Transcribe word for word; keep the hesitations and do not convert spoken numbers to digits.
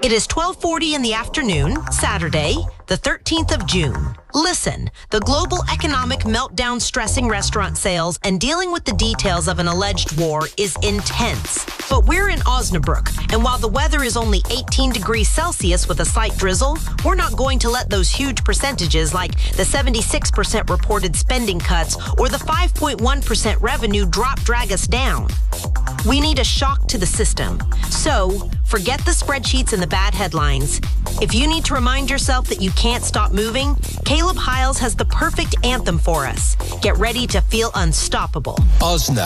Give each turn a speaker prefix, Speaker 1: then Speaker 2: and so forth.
Speaker 1: It is twelve forty in the afternoon, Saturday, the thirteenth of June. Listen, the global economic meltdown stressing restaurant sales and dealing with the details of an alleged war is intense. But we're in Osnabrück, and while the weather is only eighteen degrees Celsius with a slight drizzle, we're not going to let those huge percentages like the seventy-six percent reported spending cuts or the five point one percent revenue drop drag us down. We need a shock to the system. So, forget the spreadsheets and the bad headlines. If you need to remind yourself that you can't stop moving, Caleb Hiles has the perfect anthem for us. Get ready to feel unstoppable.
Speaker 2: Osna.